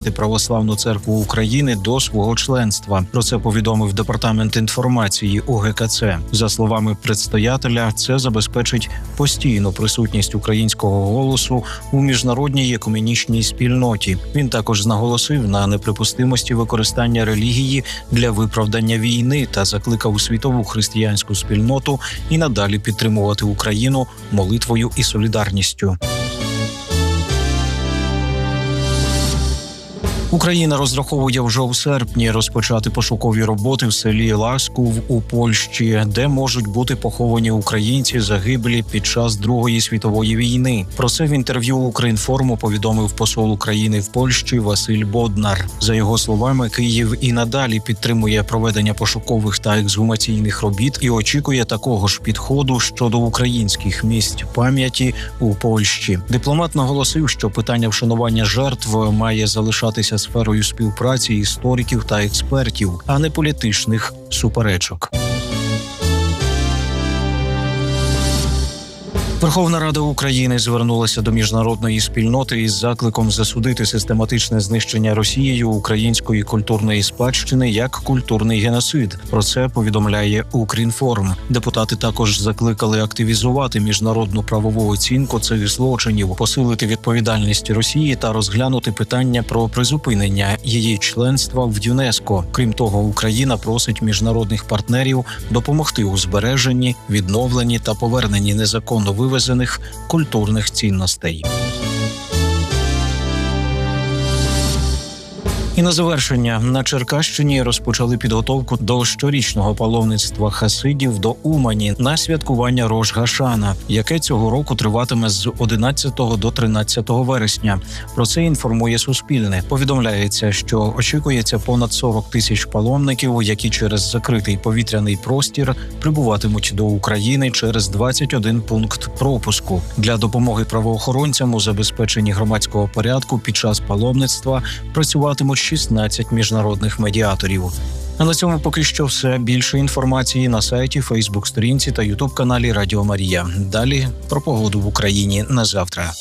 Православну церкву України до свого членства. Про це повідомив Департамент інформації УГКЦ. За словами предстоятеля, це забезпечить постійну присутність українського голосу у міжнародній екуменічній спільноті. Він також наголосив на неприпустимості використання релігії для виправдання війни та закликав світову християнську спільноту і надалі підтримувати Україну молитвою і солідарністю. Україна розраховує вже у серпні розпочати пошукові роботи в селі Ласков у Польщі, де можуть бути поховані українці, загиблі під час Другої світової війни. Про це в інтерв'ю Укрінформу повідомив посол України в Польщі Василь Боднар. За його словами, Київ і надалі підтримує проведення пошукових та ексгумаційних робіт і очікує такого ж підходу щодо українських місць пам'яті у Польщі. Дипломат наголосив, що питання вшанування жертв має залишатися сферою співпраці істориків та експертів, а не політичних суперечок. Верховна Рада України звернулася до міжнародної спільноти із закликом засудити систематичне знищення Росією української культурної спадщини як культурний геноцид. Про це повідомляє Укрінформ. Депутати також закликали активізувати міжнародну правову оцінку цих злочинів, посилити відповідальність Росії та розглянути питання про призупинення її членства в ЮНЕСКО. Крім того, Україна просить міжнародних партнерів допомогти у збереженні, відновленні та поверненні незаконно вивезених культурних цінностей. І на завершення, на Черкащині розпочали підготовку до щорічного паломництва хасидів до Умані на святкування Рош-Гашана, яке цього року триватиме з 11 до 13 вересня. Про це інформує Суспільне. Повідомляється, що очікується понад 40 тисяч паломників, які через закритий повітряний простір прибуватимуть до України через 21 пункт пропуску. Для допомоги правоохоронцям у забезпеченні громадського порядку під час паломництва працюватимуть 16 міжнародних медіаторів. А на цьому поки що все. Більше інформації на сайті, Фейсбук-сторінці та Ютуб-каналі Радіо Марія. Далі про погоду в Україні на завтра.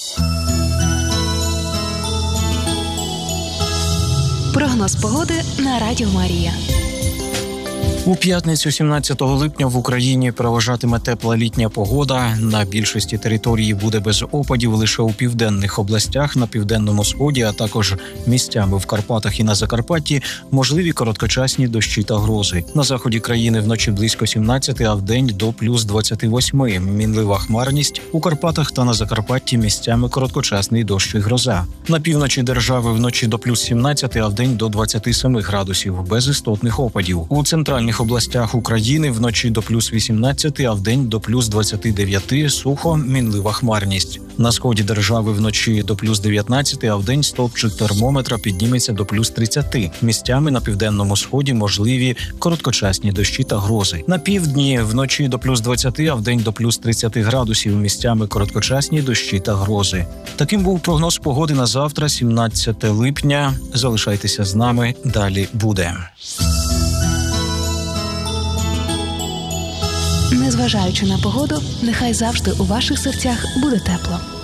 Прогноз погоди на Радіо Марія. У п'ятницю 17 липня в Україні переважатиме тепла літня погода. На більшості території буде без опадів, лише у південних областях, на південному сході, а також місцями в Карпатах і на Закарпатті можливі короткочасні дощі та грози. На заході країни вночі близько 17, а вдень до плюс 28. Мінлива хмарність. У Карпатах та на Закарпатті місцями короткочасний дощ і гроза. На півночі держави вночі до плюс 17, а вдень до 27 градусів, без істотних опадів. У центральних областях України вночі до плюс 18, а вдень до плюс 29, сухо, мінлива хмарність. На сході держави вночі до плюс 19, а вдень стовпчик термометра підніметься до плюс 30. Місцями на південному сході можливі короткочасні дощі та грози. На півдні вночі до плюс 20, а вдень до плюс 30 градусів, місцями короткочасні дощі та грози. Таким був прогноз погоди на завтра, 17 липня. Залишайтеся з нами, далі буде. Незважаючи на погоду, нехай завжди у ваших серцях буде тепло.